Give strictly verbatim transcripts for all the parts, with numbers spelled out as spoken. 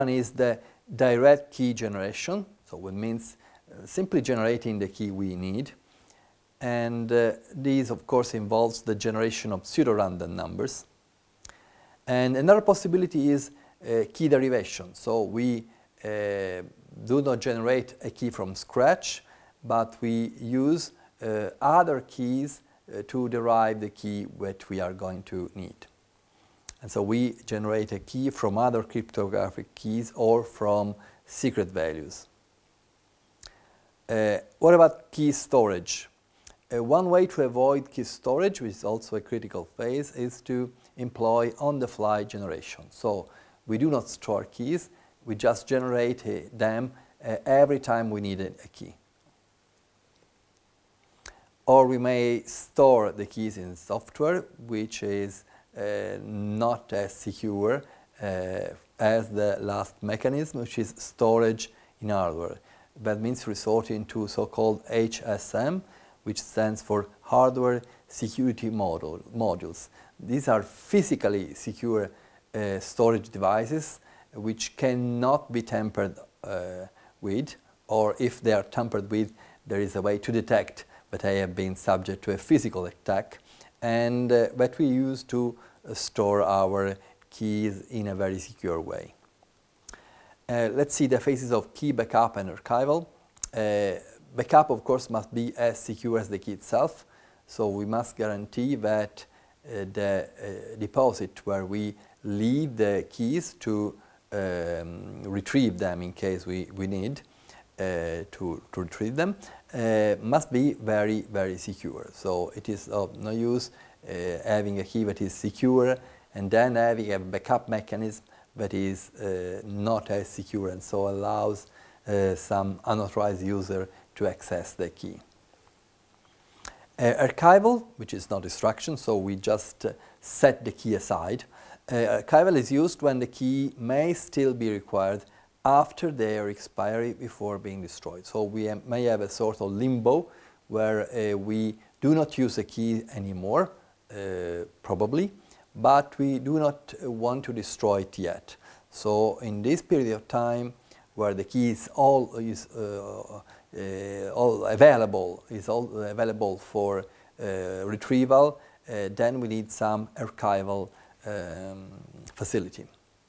One is the direct key generation, so it means uh, simply generating the key we need. And uh, this, of course, involves the generation of pseudo-random numbers. And another possibility is uh, key derivation. So we uh, do not generate a key from scratch, but we use uh, other keys uh, to derive the key that we are going to need. And so we generate a key from other cryptographic keys or from secret values. Uh, what about key storage? Uh, one way to avoid key storage, which is also a critical phase, is to employ on-the-fly generation. So we do not store keys, we just generate uh, them uh, every time we need a, a key. Or we may store the keys in software, which is uh, not as secure uh, as the last mechanism, which is storage in hardware. That means resorting to so-called H S M, which stands for Hardware Security Module, Modules. These are physically secure uh, storage devices which cannot be tampered uh, with, or if they are tampered with, there is a way to detect that they have been subject to a physical attack, and uh, that we use to uh, store our keys in a very secure way. Uh, let's see the phases of key backup and archival. Uh, backup, of course, must be as secure as the key itself, so we must guarantee that uh, the uh, deposit where we leave the keys to um, retrieve them in case we, we need uh, to, to retrieve them uh, must be very, very secure. So it is of no use uh, having a key that is secure and then having a backup mechanism that is uh, not as secure and so allows uh, some unauthorized user to access the key. Uh, archival, which is not destruction, so we just uh, set the key aside. Uh, archival is used when the key may still be required after their expiry before being destroyed. So we am, may have a sort of limbo where uh, we do not use a key anymore, uh, probably, but we do not want to destroy it yet. So in this period of time where the key is all is uh, uh, all available is all available for uh, retrieval, uh, then we need some archival um, facility.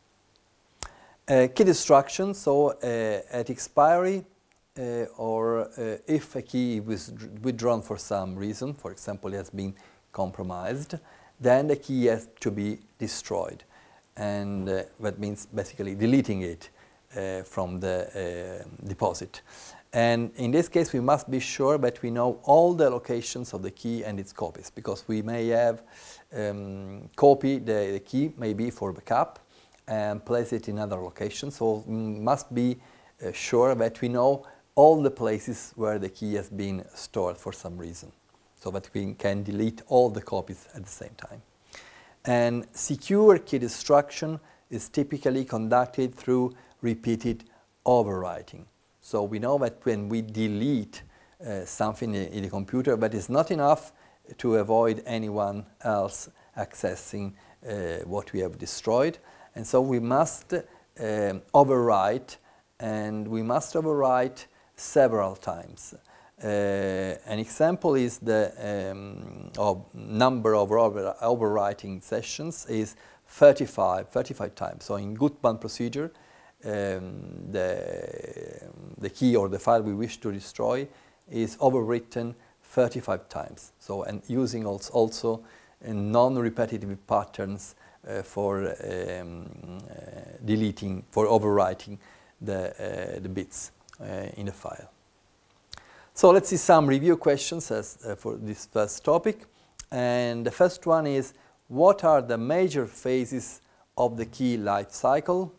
Uh, key destruction. So uh, at expiry, uh, or uh, if a key was withdrawn for some reason, for example, it has been compromised, then the key has to be destroyed, and uh, that means basically deleting it uh, from the uh, deposit. And in this case, we must be sure that we know all the locations of the key and its copies, because we may have um, copy the, the key, maybe for backup, and place it in other locations. So we must be uh, sure that we know all the places where the key has been stored for some reason, so that we can delete all the copies at the same time. And secure key destruction is typically conducted through repeated overwriting. So we know that when we delete uh, something in the computer, but it's not enough to avoid anyone else accessing uh, what we have destroyed. And so we must uh, overwrite, and we must overwrite several times. Uh, an example is the um, of number of over overwriting sessions is thirty-five, thirty-five times. So in Gutmann procedure, um, the, the key or the file we wish to destroy is overwritten thirty-five times. So, and using also, also uh, non-repetitive patterns uh, for um, uh, deleting, for overwriting the, uh, the bits uh, in the file. So let's see some review questions as, uh, for this first topic. And the first one is, what are the major phases of the key life cycle?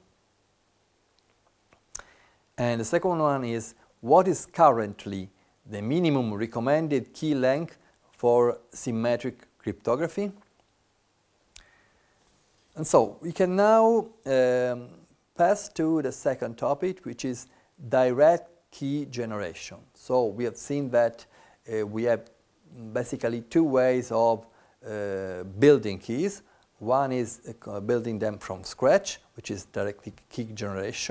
And the second one is, what is currently the minimum recommended key length for symmetric cryptography? And so we can now um, pass to the second topic, which is direct key generation. So we have seen that uh, we have basically two ways of uh, building keys. One is uh, building them from scratch, which is directly key generation.